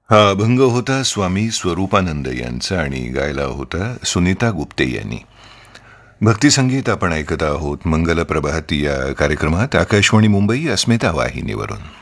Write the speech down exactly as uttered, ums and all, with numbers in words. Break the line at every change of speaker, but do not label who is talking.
हा अभंग होता स्वामी स्वरूपानंद यांचा आणि गायला होता सुनीता गुप्ते यांनी. भक्तिसंगीत आपण ऐकत आहोत मंगल प्रभाती या कार्यक्रमात आकाशवाणी मुंबई अस्मिता वाहिनीवरून.